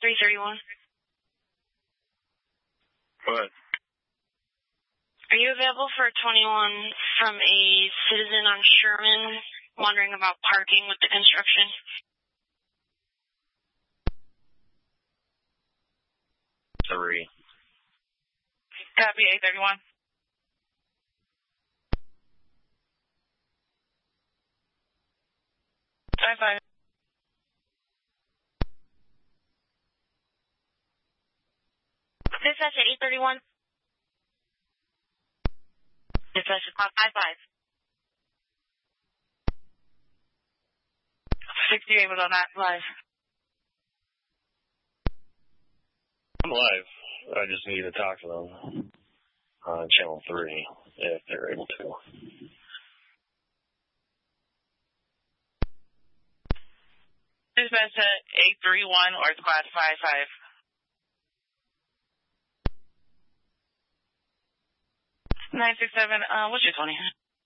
331. What? Are you available for a 21 from a citizen on Sherman wondering about parking with the construction? Three. Copy 831. Five. Dispatch at 831. Dispatch at 55. 68 was on that live. I'm live. I just need to talk to them on channel 3 if they're able to. Dispatch at 831 or squad 55. Nine 6-7. What's your 20?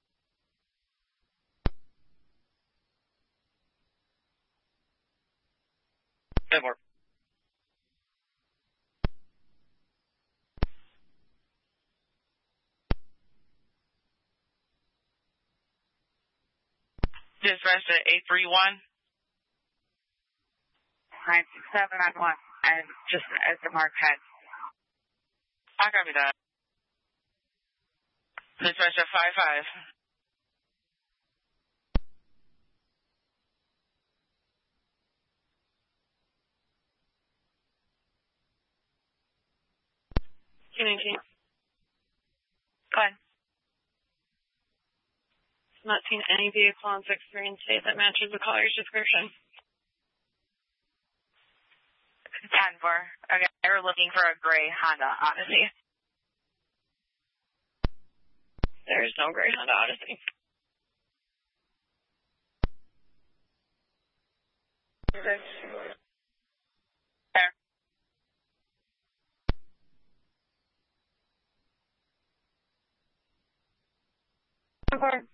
More. Dispatch at 831. 967 on 1. And just as the mark head. I copy that. Dispatch at 55. Go ahead. Not seen any vehicle on 6-3 in state that matches the caller's description. 10-4. Okay, we're looking for a gray Honda Odyssey. There is no gray Honda Odyssey. There.